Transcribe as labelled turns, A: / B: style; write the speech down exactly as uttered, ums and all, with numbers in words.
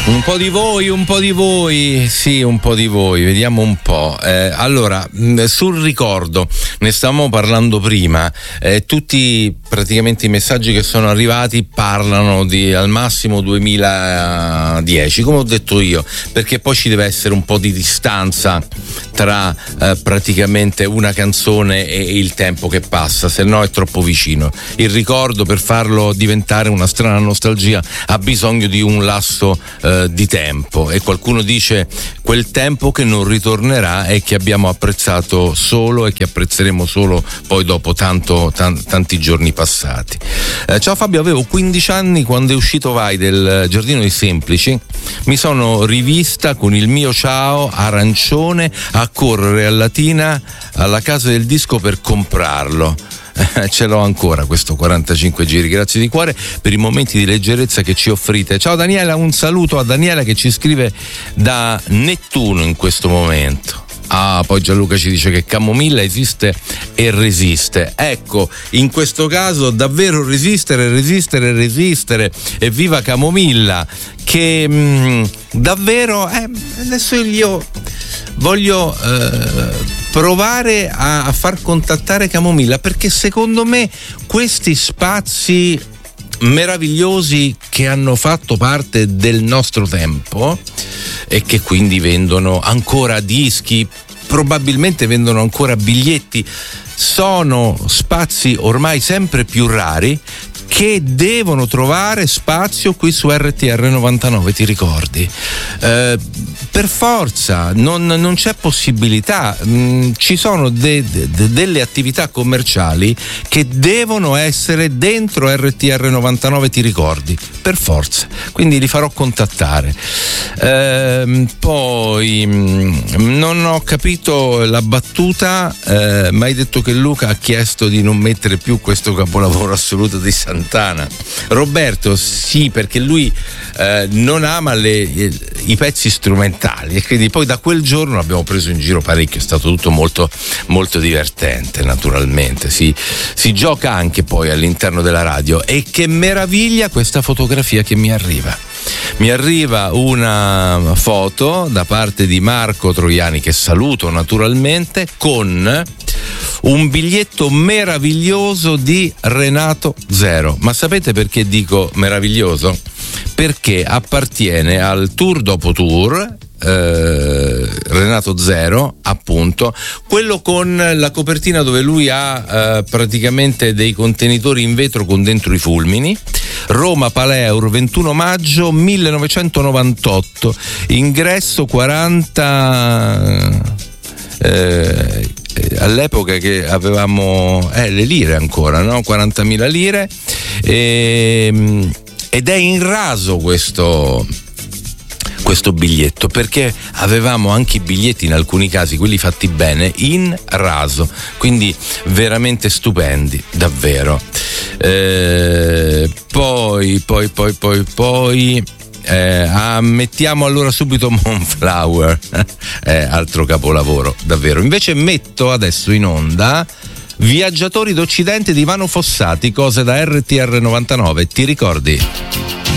A: Un po' di voi, un po' di voi, sì, un po' di voi, vediamo un po'. Eh, allora, sul ricordo, ne stavamo parlando prima, eh, tutti praticamente i messaggi che sono arrivati parlano di al massimo duemiladieci, come ho detto io, perché poi ci deve essere un po' di distanza tra eh, praticamente una canzone e il tempo che passa, se no è troppo vicino. Il ricordo, per farlo diventare una strana nostalgia, ha bisogno di un lasso eh, di tempo, e qualcuno dice quel tempo che non ritornerà e che abbiamo apprezzato solo e che apprezzeremo solo poi dopo tanto, tan, tanti giorni passati. Eh, ciao Fabio, avevo quindici anni quando è uscito Vai del Giardino dei Semplici, mi sono rivista con il mio ciao arancione a correre a Latina alla casa del disco per comprarlo. Ce l'ho ancora questo quarantacinque giri, grazie di cuore per i momenti di leggerezza che ci offrite. Ciao Daniela, un saluto a Daniela che ci scrive da Nettuno in questo momento. Ah, poi Gianluca ci dice che Camomilla esiste e resiste. Ecco, in questo caso davvero resistere, resistere, resistere. Evviva Camomilla, che mh, davvero eh, adesso io voglio eh, provare a, a far contattare Camomilla, perché secondo me questi spazi meravigliosi che hanno fatto parte del nostro tempo e che quindi vendono ancora dischi, probabilmente vendono ancora biglietti, sono spazi ormai sempre più rari che devono trovare spazio qui su R T R novantanove, ti ricordi? Eh, per forza, non, non c'è possibilità, mm, ci sono de, de, delle attività commerciali che devono essere dentro R T R novantanove, ti ricordi? Per forza, quindi li farò contattare. Eh, poi mm, non ho capito la battuta, eh, ma hai detto che Luca ha chiesto di non mettere più questo capolavoro assoluto di Santana. Roberto, sì, perché lui eh, non ama le, i pezzi strumentali, e quindi poi da quel giorno l'abbiamo preso in giro parecchio, è stato tutto molto molto divertente, naturalmente. Si, si gioca anche poi all'interno della radio, e che meraviglia questa fotografia che mi arriva. Mi arriva una foto da parte di Marco Troiani, che saluto naturalmente, con un biglietto meraviglioso di Renato Zero. Ma sapete perché dico meraviglioso? Perché appartiene al tour dopo tour, eh, Renato Zero, appunto, quello con la copertina dove lui ha eh, praticamente dei contenitori in vetro con dentro i fulmini. Roma Paleur, ventuno maggio millenovecentonovantotto, ingresso quaranta, eh, all'epoca che avevamo eh, le lire ancora, no? quarantamila lire, e, ed è in raso questo questo biglietto, perché avevamo anche i biglietti, in alcuni casi quelli fatti bene, in raso, quindi veramente stupendi, davvero. Eh, poi poi poi poi poi eh, ammettiamo allora subito Moonflower, eh, altro capolavoro, davvero. Invece metto adesso in onda Viaggiatori d'Occidente di Manu Fossati, cose da R T R novantanove, ti ricordi?